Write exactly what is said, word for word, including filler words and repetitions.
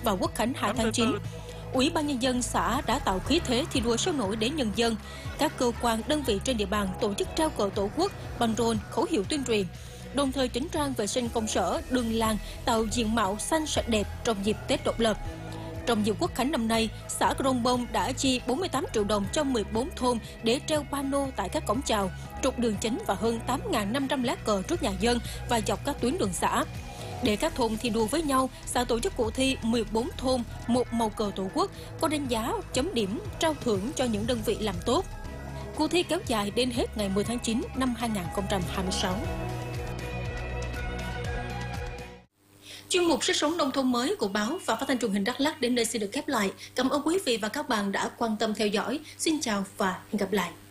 và Quốc khánh hai tháng chín. Ủy ban Nhân dân xã đã tạo khí thế thi đua sôi nổi để nhân dân, các cơ quan đơn vị trên địa bàn tổ chức trao cờ Tổ quốc, băng rôn, khẩu hiệu tuyên truyền, đồng thời chỉnh trang vệ sinh công sở, đường làng, tạo diện mạo xanh sạch đẹp trong dịp Tết độc lập. Trong dịp Quốc khánh năm nay, xã Crong Bông đã chi bốn mươi tám triệu đồng cho mười bốn thôn để treo pano tại các cổng chào, trục đường chính và hơn tám nghìn năm trăm lá cờ trước nhà dân và dọc các tuyến đường xã. Để các thôn thi đua với nhau, xã tổ chức cuộc thi mười bốn thôn, một màu cờ Tổ quốc, có đánh giá, chấm điểm, trao thưởng cho những đơn vị làm tốt. Cuộc thi kéo dài đến hết ngày mười tháng chín năm hai nghìn không trăm hai mươi sáu. Chuyên mục Sức sống nông thôn mới của báo và phát thanh truyền hình Đắk Lắk đến đây xin được khép lại. Cảm ơn quý vị và các bạn đã quan tâm theo dõi. Xin chào và hẹn gặp lại.